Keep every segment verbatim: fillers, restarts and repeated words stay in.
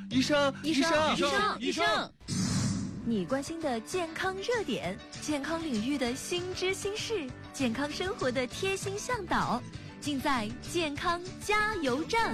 医生， 医生， 医生， 医生， 你关心的健康热点，健康领域的新知新事，健康生活的贴心向导，尽在健康加油站。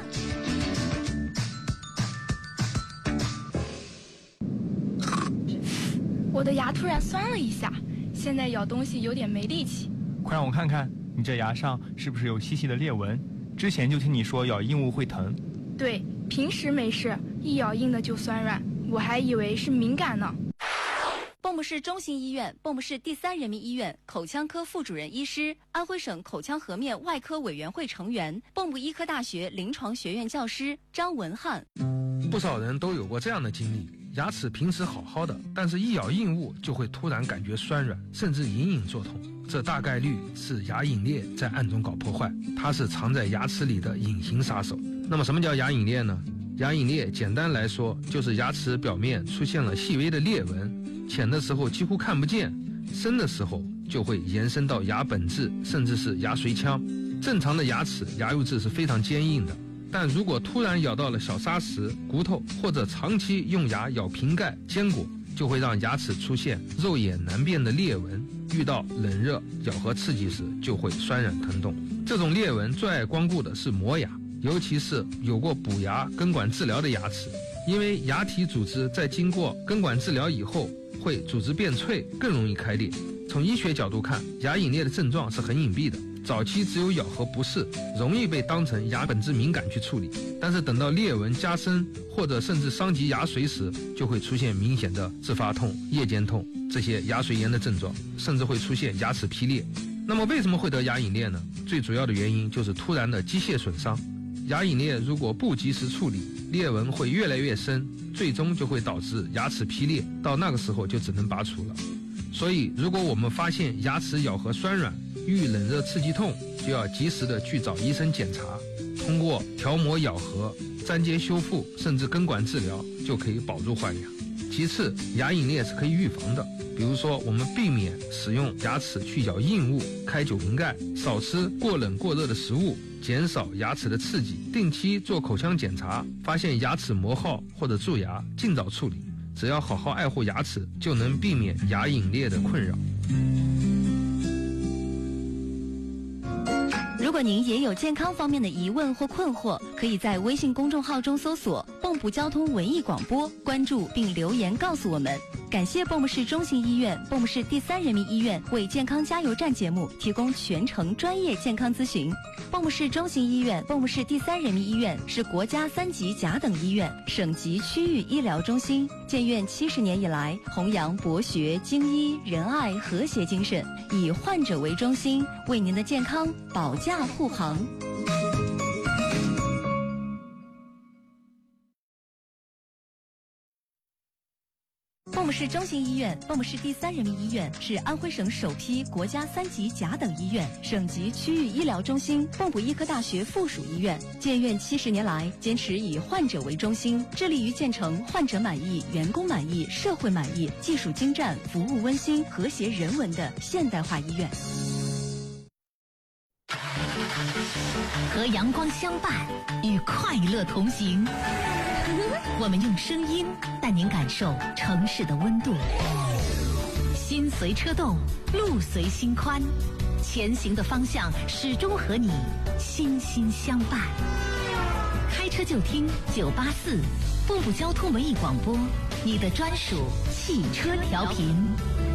我的牙突然酸了一下，现在咬东西有点没力气。 快让我看看，你这牙上是不是有细细的裂纹？之前就听你说咬硬物会疼。 对，平时没事，一咬硬的就酸软，我还以为是敏感呢。 蚌埠市中心医院、蚌埠市第三人民医院口腔科副主任医师，安徽省口腔颌面外科委员会成员，蚌埠医科大学临床学院教师张文翰。 不少人都有过这样的经历，牙齿平时好好的，但是一咬硬物就会突然感觉酸软，甚至隐隐作痛。这大概率是牙隐裂在暗中搞破坏，它是藏在牙齿里的隐形杀手。那么什么叫牙隐裂呢？牙隐裂简单来说就是牙齿表面出现了细微的裂纹，浅的时候几乎看不见，深的时候就会延伸到牙本质，甚至是牙髓腔。正常的牙齿牙釉质是非常坚硬的，但如果突然咬到了小砂石、骨头，或者长期用牙咬瓶盖、坚果，就会让牙齿出现肉眼难辨的裂纹，遇到冷热、咬合刺激时就会酸软疼痛。这种裂纹最爱光顾的是磨牙，尤其是有过补牙、根管治疗的牙齿，因为牙体组织在经过根管治疗以后会组织变脆，更容易开裂。从医学角度看，牙隐裂的症状是很隐蔽的，早期只有咬合不适，容易被当成牙本质敏感去处理，但是等到裂纹加深或者甚至伤及牙髓时，就会出现明显的自发痛、夜间痛这些牙髓炎的症状，甚至会出现牙齿劈裂。那么为什么会得牙隐裂呢？最主要的原因就是突然的机械损伤。牙隐裂如果不及时处理，裂纹会越来越深，最终就会导致牙齿劈裂，到那个时候就只能拔除了。所以如果我们发现牙齿咬合酸软，遇冷热刺激痛，就要及时的去找医生检查，通过调磨咬合、粘接修复甚至根管治疗就可以保住换牙。其次，牙隐裂是可以预防的，比如说我们避免使用牙齿去咬硬物、开酒瓶盖，少吃过冷过热的食物，减少牙齿的刺激，定期做口腔检查，发现牙齿磨耗或者蛀牙，尽早处理。只要好好爱护牙齿，就能避免牙隐裂的困扰。 如果您也有健康方面的疑问或困惑，可以在微信公众号中搜索蚌埠交通文艺广播，关注并留言告诉我们。感谢蚌埠市中心医院、蚌埠市第三人民医院为健康加油站节目提供全程专业健康咨询。蚌埠市中心医院、蚌埠市第三人民医院是国家三级甲等医院、省级区域医疗中心，建院七十年以来，弘扬博学、精医、仁爱、和谐精神，以患者为中心，为您的健康保驾护航。蚌埠市中心医院、蚌埠市第三人民医院是安徽省首批国家三级甲等医院、省级区域医疗中心，蚌埠医科大学附属医院。建院七十年来，坚持以患者为中心，致力于建成患者满意、员工满意、社会满意、技术精湛、服务温馨、和谐人文的现代化医院。 和阳光相伴，与快乐同行。我们用声音带您感受城市的温度。心随车动，路随心宽，前行的方向始终和你心心相伴。开车就听九八四，蚌埠交通文艺广播，你的专属汽车调频。